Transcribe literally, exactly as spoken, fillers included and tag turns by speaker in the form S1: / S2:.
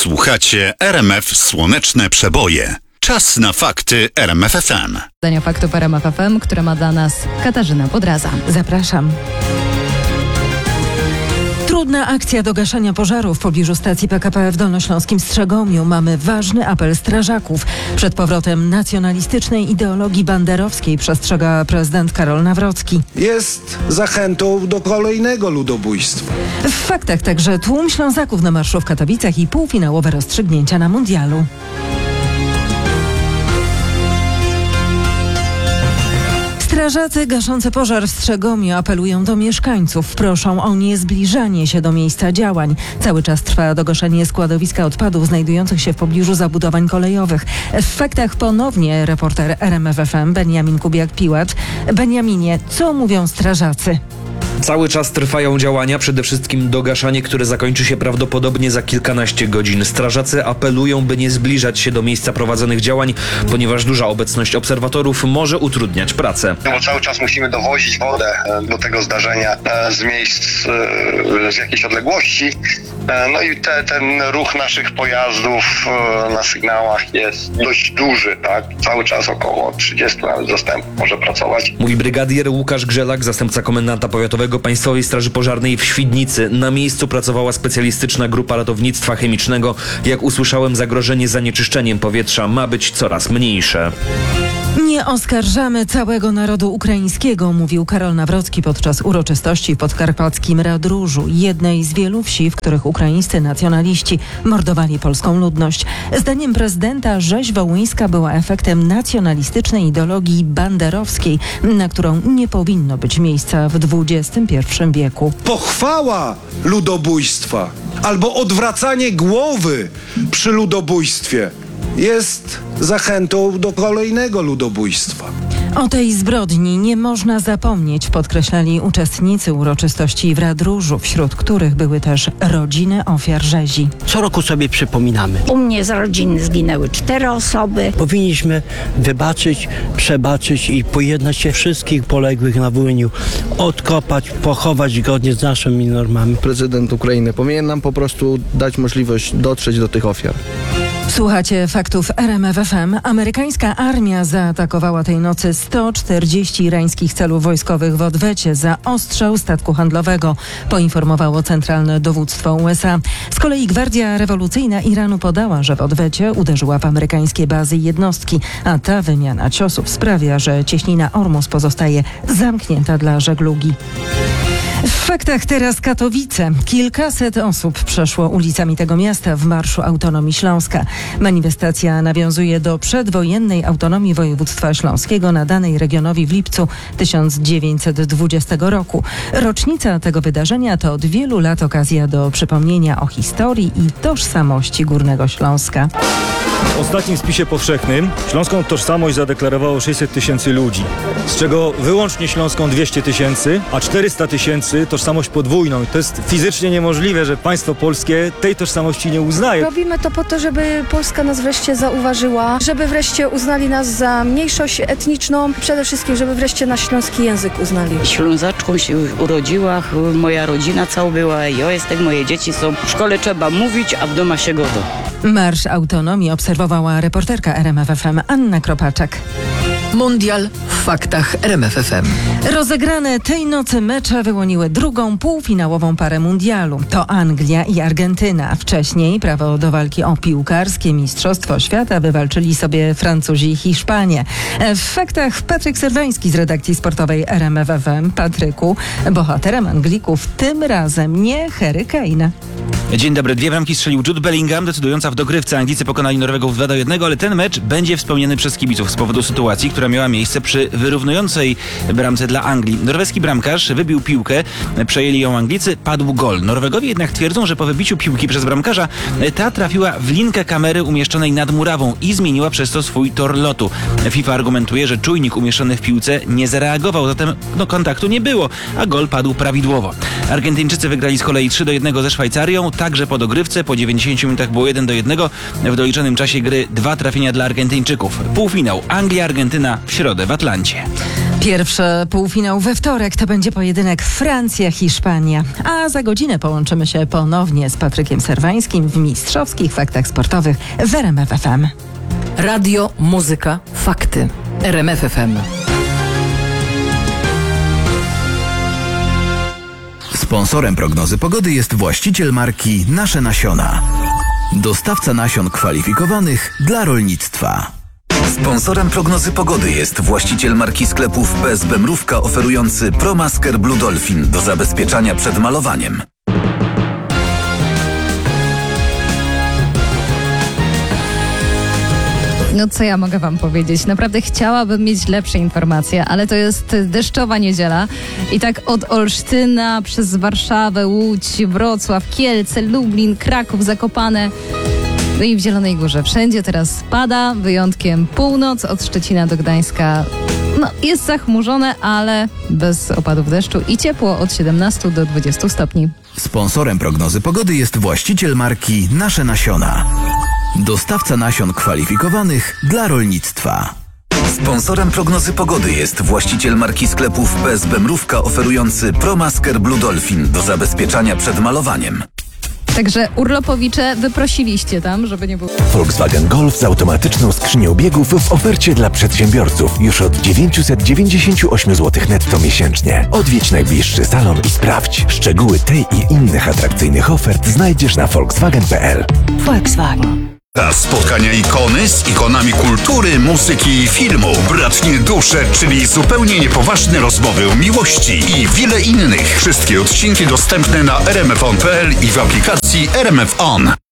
S1: Słuchacie R M F Słoneczne Przeboje. Czas na fakty R M F F M.
S2: Zdania faktów R M F F M, które ma dla nas Katarzyna Podraza.
S3: Zapraszam. Trudna akcja do gaszenia pożaru w pobliżu stacji P K P w Dolnośląskim Strzegomiu. Mamy ważny apel strażaków. Przed powrotem nacjonalistycznej ideologii banderowskiej przestrzega prezydent Karol Nawrocki.
S4: Jest zachętą do kolejnego ludobójstwa.
S3: W faktach także tłum Ślązaków na marszu w Katowicach i półfinałowe rozstrzygnięcia na mundialu. Strażacy gaszący pożar w Strzegomiu apelują do mieszkańców. Proszą o niezbliżanie się do miejsca działań. Cały czas trwa dogaszenie składowiska odpadów znajdujących się w pobliżu zabudowań kolejowych. W faktach ponownie reporter R M F F M Beniamin Kubiak-Piłat. Beniaminie, co mówią strażacy?
S5: Cały czas trwają działania, przede wszystkim dogaszanie, które zakończy się prawdopodobnie za kilkanaście godzin. Strażacy apelują, by nie zbliżać się do miejsca prowadzonych działań, ponieważ duża obecność obserwatorów może utrudniać pracę.
S6: No, cały czas musimy dowozić wodę do tego zdarzenia z miejsc, z jakiejś odległości. No i te, ten ruch naszych pojazdów na sygnałach jest dość duży, tak? Cały czas około trzydziestu nawet zastępów może pracować.
S5: Mówi brygadier Łukasz Grzelak, zastępca komendanta powiatowego Państwowej Straży Pożarnej w Świdnicy. Na miejscu pracowała specjalistyczna grupa ratownictwa chemicznego. Jak usłyszałem, zagrożenie zanieczyszczeniem powietrza ma być coraz mniejsze.
S3: Nie oskarżamy całego narodu ukraińskiego, mówił Karol Nawrocki podczas uroczystości w podkarpackim Radróżu, jednej z wielu wsi, w których ukraińscy nacjonaliści mordowali polską ludność. Zdaniem prezydenta rzeź wołyńska była efektem nacjonalistycznej ideologii banderowskiej, na którą nie powinno być miejsca w dwudziestym pierwszym wieku.
S4: Pochwała ludobójstwa albo odwracanie głowy przy ludobójstwie jest zachętą do kolejnego ludobójstwa.
S3: O tej zbrodni nie można zapomnieć, podkreślali uczestnicy uroczystości w Radróżu, wśród których były też rodziny ofiar rzezi.
S7: Co roku sobie przypominamy.
S8: U mnie z rodziny zginęły cztery osoby.
S7: Powinniśmy wybaczyć, przebaczyć i pojednać się wszystkich poległych na Wołyniu, odkopać, pochować zgodnie z naszymi normami.
S9: Prezydent Ukrainy powinien nam po prostu dać możliwość dotrzeć do tych ofiar.
S3: Słuchacie faktów R M F F M. Amerykańska armia zaatakowała tej nocy sto czterdzieści irańskich celów wojskowych w Odwecie za ostrzał statku handlowego, poinformowało Centralne Dowództwo U S A. Z kolei Gwardia Rewolucyjna Iranu podała, że w Odwecie uderzyła w amerykańskie bazy i jednostki, a ta wymiana ciosów sprawia, że cieśnina Ormus pozostaje zamknięta dla żeglugi. W faktach teraz Katowice. Kilkaset osób przeszło ulicami tego miasta w Marszu Autonomii Śląska. Manifestacja nawiązuje do przedwojennej autonomii województwa śląskiego nadanej regionowi w lipcu tysiąc dziewięćset dwudziestego roku. Rocznica tego wydarzenia to od wielu lat okazja do przypomnienia o historii i tożsamości Górnego Śląska.
S10: W ostatnim spisie powszechnym śląską tożsamość zadeklarowało sześćset tysięcy ludzi, z czego wyłącznie śląską dwieście tysięcy, a czterysta tysięcy tożsamość podwójną. I to jest fizycznie niemożliwe, że państwo polskie tej tożsamości nie uznaje.
S11: Robimy to po to, żeby Polska nas wreszcie zauważyła, żeby wreszcie uznali nas za mniejszość etniczną, przede wszystkim, żeby wreszcie nasz śląski język uznali.
S12: Ślązaczką się urodziła, moja rodzina cała była, ja jestem, moje dzieci są. W szkole trzeba mówić, a w domu się godo.
S3: Marsz Autonomii obserwowała reporterka R M F F M Anna Kropaczek.
S13: Mundial w faktach R M F F M.
S3: Rozegrane tej nocy mecze wyłoniły drugą półfinałową parę mundialu. To Anglia i Argentyna. Wcześniej prawo do walki o piłkarskie Mistrzostwo Świata wywalczyli sobie Francuzi i Hiszpanie. W faktach Patryk Serwański z redakcji sportowej R M F F M. Patryku, bohaterem Anglików tym razem nie Harry Kane.
S14: Dzień dobry. Dwie bramki strzelił Jude Bellingham, decydująca w dogrywce. Anglicy pokonali Norwegów dwa do jednego, ale ten mecz będzie wspomniany przez kibiców z powodu sytuacji, która miała miejsce przy wyrównującej bramce dla Anglii. Norweski bramkarz wybił piłkę, przejęli ją Anglicy, padł gol. Norwegowie jednak twierdzą, że po wybiciu piłki przez bramkarza ta trafiła w linkę kamery umieszczonej nad murawą i zmieniła przez to swój tor lotu. FIFA argumentuje, że czujnik umieszczony w piłce nie zareagował, zatem no, kontaktu nie było, a gol padł prawidłowo. Argentyńczycy wygrali z kolei trzy do jednego ze Szwajcarią, także po dogrywce. Po dziewięćdziesięciu minutach było jeden do jednego. W doliczonym czasie gry dwa trafienia dla Argentyńczyków. Półfinał Anglia-Argentyna w środę w Atlancie.
S3: Pierwszy półfinał we wtorek to będzie pojedynek Francja-Hiszpania. A za godzinę połączymy się ponownie z Patrykiem Serwańskim w mistrzowskich faktach sportowych w R M F F M.
S13: Radio, muzyka, fakty. R M F F M.
S15: Sponsorem prognozy pogody jest właściciel marki Nasze Nasiona. Dostawca nasion kwalifikowanych dla rolnictwa.
S1: Sponsorem prognozy pogody jest właściciel marki sklepów B S B Mrówka oferujący ProMasker Blue Dolphin do zabezpieczania przed malowaniem.
S2: No co ja mogę wam powiedzieć? Naprawdę chciałabym mieć lepsze informacje, ale to jest deszczowa niedziela i tak od Olsztyna przez Warszawę, Łódź, Wrocław, Kielce, Lublin, Kraków, Zakopane, no i w Zielonej Górze. Wszędzie teraz pada, wyjątkiem północ, od Szczecina do Gdańska. No, jest zachmurzone, ale bez opadów deszczu i ciepło od siedemnastu do dwudziestu stopni.
S15: Sponsorem prognozy pogody jest właściciel marki Nasze Nasiona. Dostawca nasion kwalifikowanych dla rolnictwa.
S1: Sponsorem prognozy pogody jest właściciel marki sklepów B S B Mrówka oferujący ProMasker Blue Dolphin do zabezpieczania przed malowaniem.
S2: Także urlopowicze wyprosiliście tam, żeby nie było...
S16: Volkswagen Golf z automatyczną skrzynią biegów w ofercie dla przedsiębiorców już od dziewięćset dziewięćdziesiąt osiem złotych netto miesięcznie. Odwiedź najbliższy salon i sprawdź. Szczegóły tej i innych atrakcyjnych ofert znajdziesz na volkswagen kropka p l.
S13: Volkswagen.
S1: Czas spotkania ikony z ikonami kultury, muzyki i filmu. Bratnie dusze, czyli zupełnie niepoważne rozmowy o miłości i wiele innych. Wszystkie odcinki dostępne na r m f on kropka p l i w aplikacji R M F On.